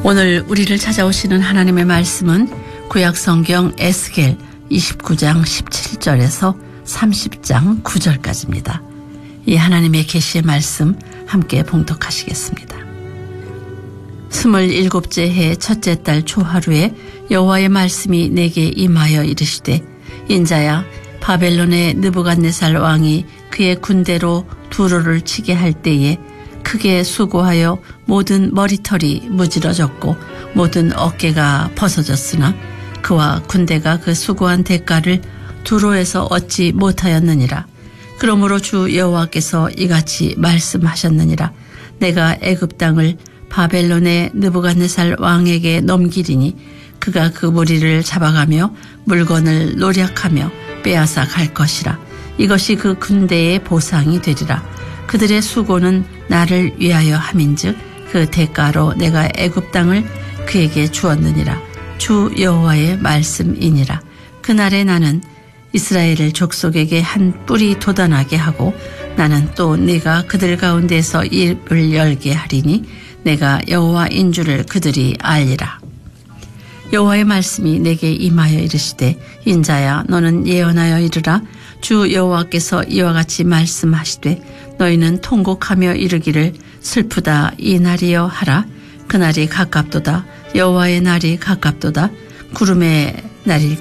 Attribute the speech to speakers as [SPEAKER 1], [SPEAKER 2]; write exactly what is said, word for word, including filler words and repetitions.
[SPEAKER 1] 오늘 우리를 찾아오시는 하나님의 말씀은 구약성경 에스겔 이십구 장 십칠 절에서 삼십 장 구 절까지입니다. 이 하나님의 계시의 말씀 함께 봉독하시겠습니다. 스물일곱째 해 첫째 달 초하루에 여호와의 말씀이 내게 임하여 이르시되 인자야, 바벨론의 느부갓네살 왕이 그의 군대로 두로를 치게 할 때에 크게 수고하여 모든 머리털이 무질어졌고 모든 어깨가 벗어졌으나 그와 군대가 그 수고한 대가를 두로에서 얻지 못하였느니라. 그러므로 주 여호와께서 이같이 말씀하셨느니라. 내가 애굽 땅을 바벨론의 느부갓네살 왕에게 넘기리니 그가 그 무리를 잡아가며 물건을 노략하며 빼앗아 갈 것이라. 이것이 그 군대의 보상이 되리라. 그들의 수고는 나를 위하여 함인즉 그 대가로 내가 애굽 땅을 그에게 주었느니라. 주 여호와의 말씀이니라. 그날에 나는 이스라엘을 족속에게 한 뿔이 돋아나게 하고 나는 또 네가 그들 가운데서 입을 열게 하리니 내가 여호와인 줄을 그들이 알리라. 여호와의 말씀이 내게 임하여 이르시되 인자야, 너는 예언하여 이르라. 주 여호와께서 이와 같이 말씀하시되 너희는 통곡하며 이르기를 슬프다 이 날이여 하라. 그날이 가깝도다. 여호와의 날이 가깝도다. 구름의 날일